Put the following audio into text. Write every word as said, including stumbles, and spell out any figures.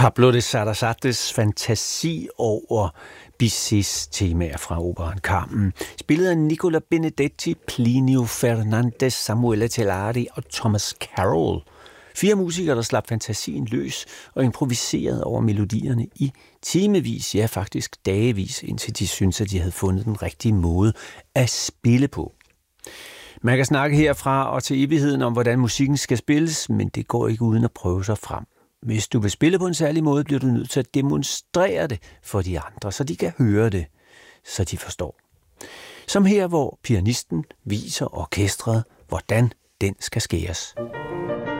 Pablo de Sarasates fantasi over Bizets temaer fra operaen Carmen, spillet af Nicola Benedetti, Plinio Fernandez, Samuele Tellari og Thomas Carroll. Fire musikere, der slap fantasien løs og improviserede over melodierne i timevis, ja faktisk dagevis, indtil de syntes, at de havde fundet den rigtige måde at spille på. Man kan snakke herfra og til evigheden om, hvordan musikken skal spilles, men det går ikke uden at prøve sig frem. Hvis du vil spille på en særlig måde, bliver du nødt til at demonstrere det for de andre, så de kan høre det, så de forstår. Som her, hvor pianisten viser orkestret, hvordan den skal skæres.